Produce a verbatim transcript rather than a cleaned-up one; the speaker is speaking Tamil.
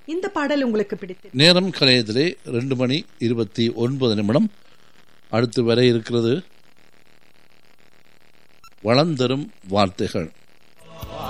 இந்த பாடல் உங்களுக்கு பிடித்தது? நேரம் கலையத்திலே ரெண்டு மணி இருபத்தி ஒன்பது நிமிடம். அடுத்து வர இருக்கிறது வளம் தரும் வார்த்தைகள்.